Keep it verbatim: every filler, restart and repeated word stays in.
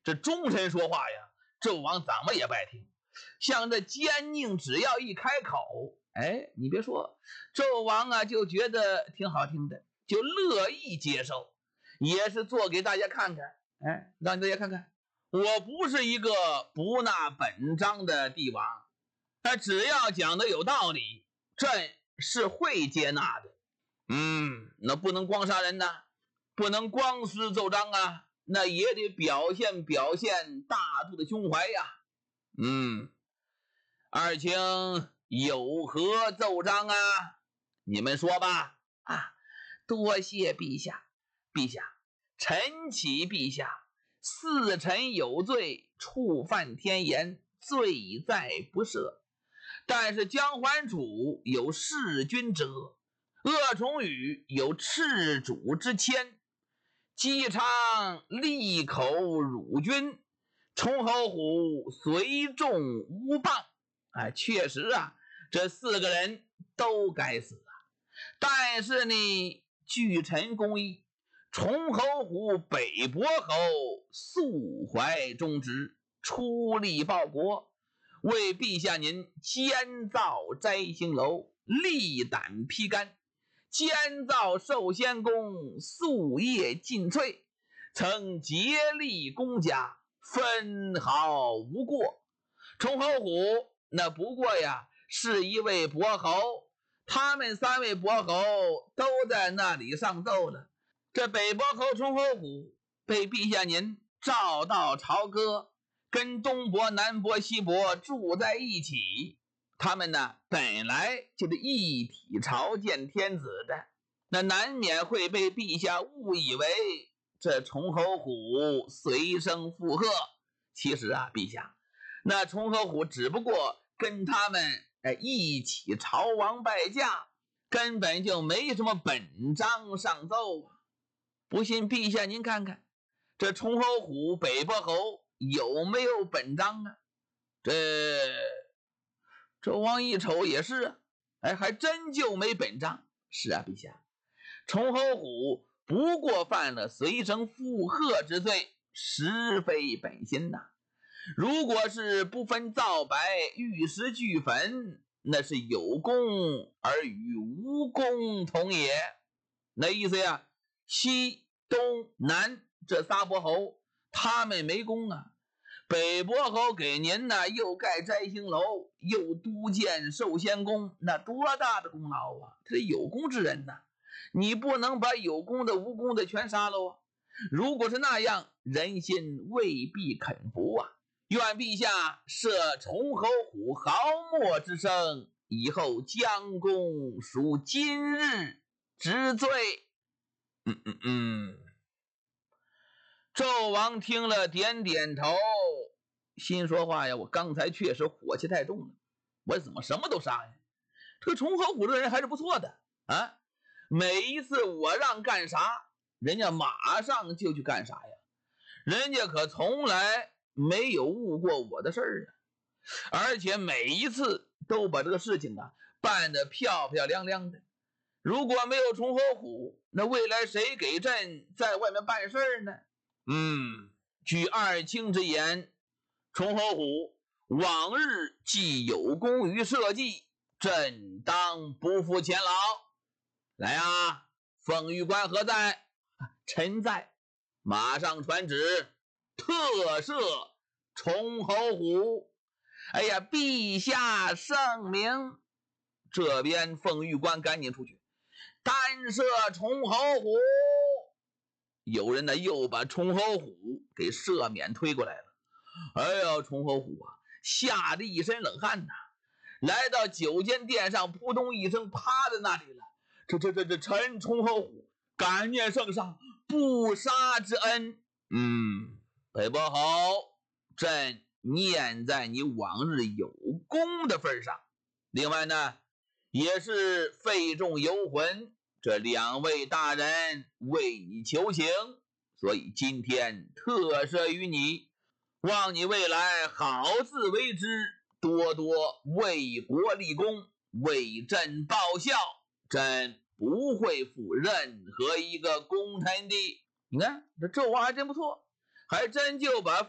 这忠臣说话呀，纣王怎么也不爱听。像这奸佞只要一开口，哎，你别说，纣王啊就觉得挺好听的，就乐意接受，也是做给大家看看，哎，让大家看看，我不是一个不纳本章的帝王，他只要讲的有道理，朕是会接纳的。嗯，那不能光杀人呐，不能光私奏章啊，那也得表现表现大度的胸怀呀。嗯，二卿有何奏章啊？你们说吧。啊，多谢陛下，陛下，臣启陛下，四臣有罪，触犯天言，罪在不赦。但是姜桓楚有弑君者，鄂崇禹有斥主之谦，姬昌利口辱君，崇侯虎随众诬谤。哎，确实啊，这四个人都该死啊。但是呢，据臣公议，崇侯虎、北伯侯素怀忠直，出力报国，为陛下您监造摘星楼，力胆披肝，监造寿仙宫，夙夜尽瘁，曾竭力公家，分毫无过。崇侯虎那不过呀是一位伯侯，他们三位伯侯都在那里上奏了。这北伯侯崇侯虎被陛下您召到朝歌，跟东伯、南伯、西伯住在一起，他们呢本来就是一体朝见天子的，那难免会被陛下误以为这崇侯虎随声附和。其实啊，陛下，那崇侯虎只不过跟他们哎一起朝王拜驾，根本就没什么本章上奏啊。不信陛下您看看，这崇侯虎、北伯侯有没有本章啊？这纣王一瞅也是啊，哎，还真就没本章。是啊，陛下，崇侯虎不过犯了随声附和之罪，实非本心呐、啊。如果是不分皂白，玉石俱焚，那是有功而与无功同也。那意思呀，西、东、南这仨伯侯，他们没功啊。北伯侯给您呢，又盖摘星楼，又督建寿仙宫，那多大的功劳啊！他是有功之人呐，你不能把有功的、无功的全杀了啊！如果是那样，人心未必肯服啊。愿陛下赦崇侯虎豪莫之生，以后将功赎今日之罪。嗯嗯嗯。纣王听了点点头，心说话呀，我刚才确实火气太重了，我怎么什么都杀呀？这个崇侯虎这个人还是不错的啊，每一次我让干啥，人家马上就去干啥呀，人家可从来没有误过我的事儿啊，而且每一次都把这个事情啊办得漂漂亮亮的。如果没有崇侯虎，那未来谁给朕在外面办事呢？嗯，据二卿之言，崇侯虎往日既有功于社稷，朕当不负前劳。来啊，凤玉关何在？臣在，马上传旨，特赦崇侯虎。哎呀，陛下圣明！这边凤玉关赶紧出去，单赦崇侯虎。有人呢又把崇侯虎给赦免推过来了。哎呀，崇侯虎啊，吓得一身冷汗呐，来到九间殿上，扑通一声趴在那里了。这这这这臣崇侯虎感念圣上不杀之恩。嗯，北伯侯，朕念在你往日有功的份上，另外呢，也是费众游魂，这两位大人为你求情，所以今天特赦于你，望你未来好自为之，多多为国立功，为朕报效，朕不会负任何一个功臣的。你看这纣王还真不错，还真就把